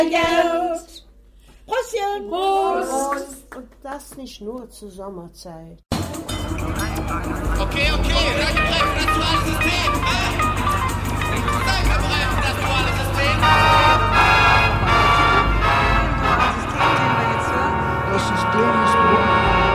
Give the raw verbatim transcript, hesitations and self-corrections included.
Geld. Prostchen. Prost. Und das nicht nur zur Sommerzeit. Okay, okay, Rückgriff, das war das System.